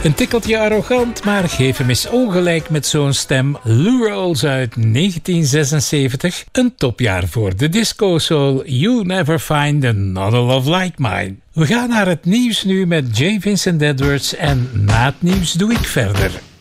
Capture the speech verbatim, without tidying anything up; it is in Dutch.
Een tikkeltje arrogant, maar geef hem eens ongelijk met zo'n stem. Lou Rawls uit negentien zesenzeventig. Een topjaar voor de disco soul. You'll never find another love like mine. We gaan naar het nieuws nu met J. Vincent Edwards en na het nieuws doe ik verder.